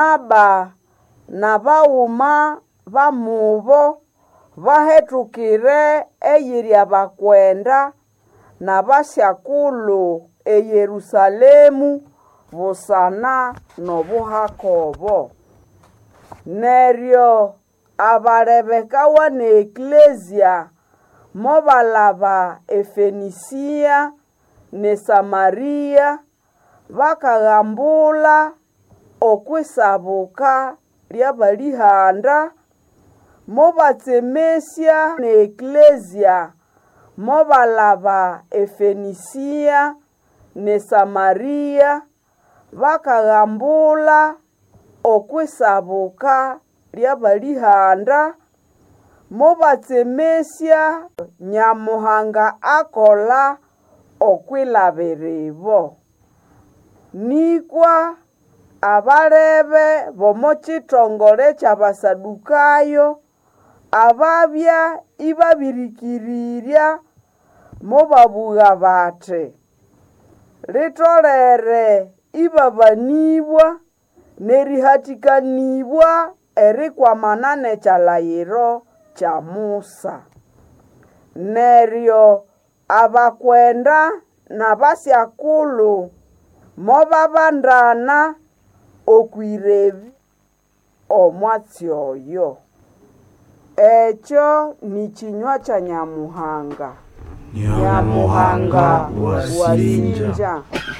aba na bauma bamubo bahetukire eyirya bakwenda na basyakulu eYerusalemu busana nobuhakobo. Neryo abalebekawa ne eklesia mobalaba eFenisia ne Samaria bakagambula okwisabuka lyabalihanda mobatsemesya ne eklesia mobalaba eFenisia ne Samaria bakagambula okwisabuka lyabalihanda mobatsemesya Nyamuhanga akola okwilabiribo. Nikwa abalebe bomochitongole ky'abasadukayo ababya ibabirikirirya mobabuga bati litolere ibabanibwa nerihatikanibwa erikwamana nekyalahiro kya Musa. Neryo abakwenda nabasyakulu mobabandana okwirebi omwatsi oyo. Ekyo ni kinywa kya Nyamuhanga. Nyamuhanga wasinja.